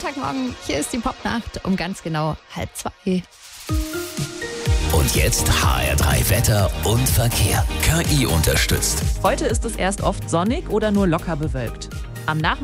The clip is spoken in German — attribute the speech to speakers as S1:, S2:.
S1: Montagmorgen, hier ist die Popnacht um ganz genau 1:30.
S2: Und jetzt HR3 Wetter und Verkehr. KI unterstützt.
S3: Heute ist es erst oft sonnig oder nur locker bewölkt. Am Nachmittag